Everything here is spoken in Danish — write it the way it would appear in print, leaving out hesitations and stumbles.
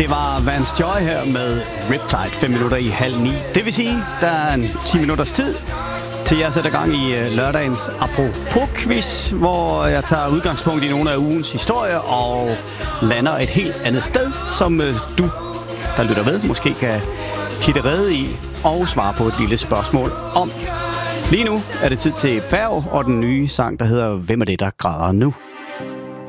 Det var Vance Joy her med Riptide, 5 minutter i 8:30. Det vil sige, der er en 10 minutters tid til jeg sætter gang i lørdagens Apropos-quiz, hvor jeg tager udgangspunkt i nogle af ugens historier og lander et helt andet sted, som du, der lytter med, måske kan hitte rede i og svare på et lille spørgsmål om. Lige nu er det tid til Berg og den nye sang, der hedder Hvem er det, der græder nu?